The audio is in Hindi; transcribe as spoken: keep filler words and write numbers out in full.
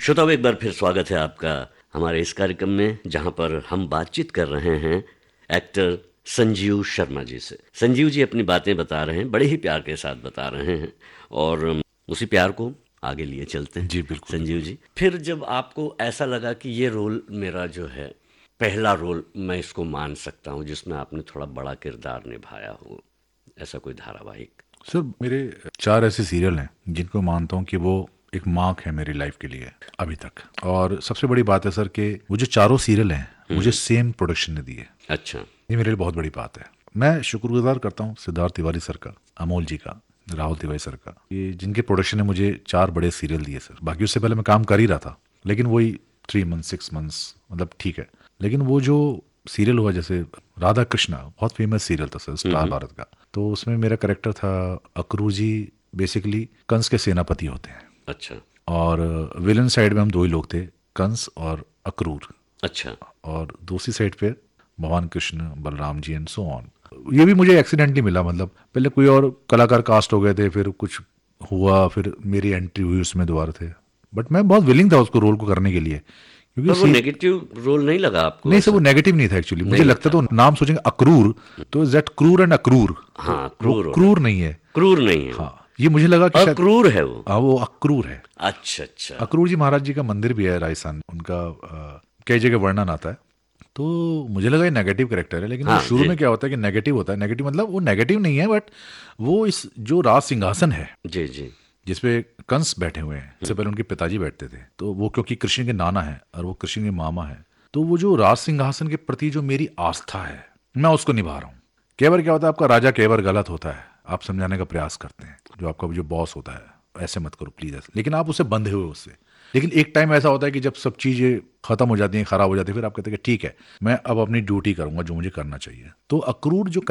श्रोताओं, एक बार फिर स्वागत है आपका हमारे इस कार्यक्रम में, जहां पर हम बातचीत कर रहे हैं एक्टर संजीव शर्मा जी से। संजीव जी अपनी बातें बता रहे हैं, बड़े ही प्यार के साथ बता रहे हैं और उसी प्यार को आगे लिए चलते हैं। जी बिल्कुल। संजीव जी, फिर जब आपको ऐसा लगा कि ये रोल मेरा जो है पहला रोल, मैं इसको मान सकता हूँ जिसमें आपने थोड़ा बड़ा किरदार निभाया हो, ऐसा कोई धारावाहिक? सर, मेरे चार ऐसे सीरियल हैं जिनको मानता हूँ कि वो एक मार्क है मेरी लाइफ के लिए अभी तक। और सबसे बड़ी बात है सर कि वो जो चारों सीरियल हैं मुझे सेम प्रोडक्शन ने दिए। अच्छा। ये मेरे लिए बहुत बड़ी बात है। मैं शुक्रगुजार करता हूँ सिद्धार्थ तिवारी सर का, अमोल जी का, राहुल तिवारी सर का, ये जिनके प्रोडक्शन ने मुझे चार बड़े सीरियल दिए सर। बाकी उससे पहले मैं काम कर ही रहा था, लेकिन वही थ्री मंथ सिक्स मंथ्स मतलब ठीक है। लेकिन वो जो सीरियल हुआ, जैसे राधा कृष्णा, बहुत फेमस सीरियल था सर, स्टार भारत का। तो उसमें मेरा कैरेक्टर था अक्रूर जी। बेसिकली कंस के सेनापति होते हैं। अच्छा। और विलन साइड में हम दो ही लोग थे, कंस और अक्रूर। अच्छा। और दूसरी साइड पे भगवान Krishna, Balram ji and so on. ये भी मुझे एक्सीडेंटली मिला, मतलब पहले कोई और कलाकार कास्ट हो गए थे, फिर कुछ हुआ, फिर मेरी एंट्री हुई उसमें दोबारा थे। बट मैं बहुत विलिंग था उसको रोल को करने के लिए, क्योंकि पर वो नेगेटिव रोल नहीं लगा आपको? नहीं सर, वो नेगेटिव नहीं था एक्चुअली। मुझे लगता तो नाम सोचेंगे अक्रूर, तो दैट क्रूर एंड अक्रूर। हाँ, क्रूर क्रूर नहीं है, क्रूर नहीं है। हाँ, ये मुझे लगा कि शायद क्रूर है वो। हाँ, वो अक्रूर है। अच्छा अच्छा। अक्रूर जी महाराज जी का मंदिर भी है राजस्थान, उनका आ, कई जगह वर्णन आता है। तो मुझे लगा ये नेगेटिव कैरेक्टर है, लेकिन हाँ, वो शुरू जी। में क्या होता है कि नेगेटिव होता है। नेगेटिव मतलब वो नेगेटिव नहीं है, बट वो इस जो राज सिंहासन है जी जी, जिसपे कंस बैठे हुए हैं, इससे पहले उनके पिताजी बैठते थे, तो वो क्योंकि कृष्ण के नाना है और वो कृष्ण के मामा है, तो वो जो राज सिंहासन के प्रति जो मेरी आस्था है, मैं उसको निभा रहा हूँ। कई बार क्या होता है, आपका राजा कई बार गलत होता है, आप समझाने का प्रयास करते हैं, जो आपका जो बॉस होता है, ऐसे मत करो प्लीज, ऐसे, लेकिन आप उससे बंधे हुए उससे। लेकिन एक टाइम ऐसा होता है कि जब सब चीजें खत्म हो जाती हैं, खराब हो जाती है, फिर आप कहते हैं कि ठीक है, मैं अब अपनी ड्यूटी करूंगा जो मुझे करना चाहिए। तो अक्रूर जो